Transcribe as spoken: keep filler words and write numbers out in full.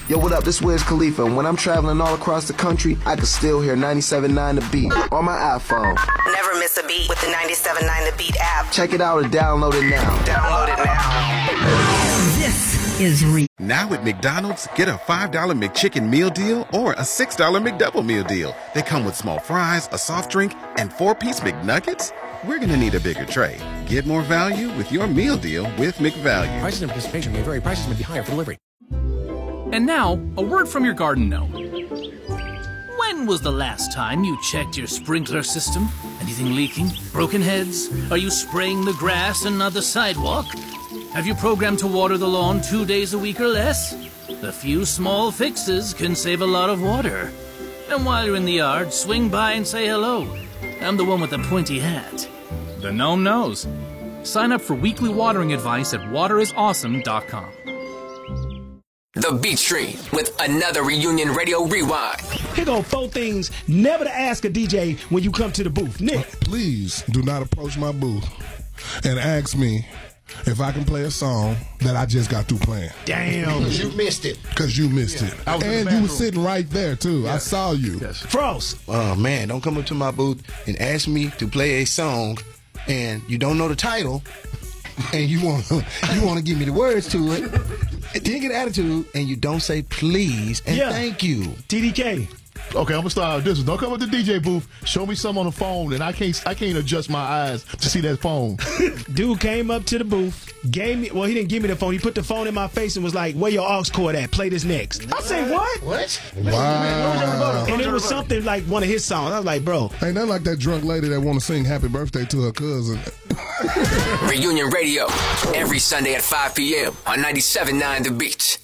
Yo, what up? This Wiz Khalifa, and when I'm traveling all across the country, I can still hear ninety-seven point nine The Beat on my iPhone. Never miss a beat with the ninety-seven point nine The Beat app. Check it out or download it now. Download it now. This is Re. Now at McDonald's, get a five dollar McChicken meal deal or a six dollar McDouble meal deal. They come with small fries, a soft drink, and four-piece McNuggets. We're going to need a bigger tray. Get more value with your meal deal with McValue. Prices and participation may vary. Prices may be higher for delivery. And now, a word from your garden gnome. When was the last time you checked your sprinkler system? Anything leaking? Broken heads? Are you spraying the grass and not the sidewalk? Have you programmed to water the lawn two days a week or less? A few small fixes can save a lot of water. And while you're in the yard, swing by and say hello. I'm the one with the pointy hat. The gnome knows. Sign up for weekly watering advice at water is awesome dot com. The Beat Stream with another Reunion Radio Rewind. Here go four things never to ask a D J when you come to the booth. Nick. Please do not approach my booth and ask me if I can play a song that I just got through playing. Damn. Because you missed it. Because you missed yeah. it. And you were sitting right there, too. Yes. I saw you. Yes. Frost. Oh, man, don't come up to my booth and ask me to play a song and you don't know the title and you want you want to give me the words to it. Then get attitude and you don't say please and yeah. thank you. T D K. Okay, I'm gonna start with this one. Don't come up to the D J booth. Show me something on the phone, and I can't. I can't adjust my eyes to see that phone. Dude came up to the booth, gave me. Well, he didn't give me the phone. He put the phone in my face and was like, "Where your aux cord at? Play this next." I say, "What? What? Wow!" And it was something like one of his songs. I was like, "Bro, ain't that like that drunk lady that want to sing Happy Birthday to her cousin?" Reunion Radio every Sunday at five p.m. on ninety-seven point nine The Beat.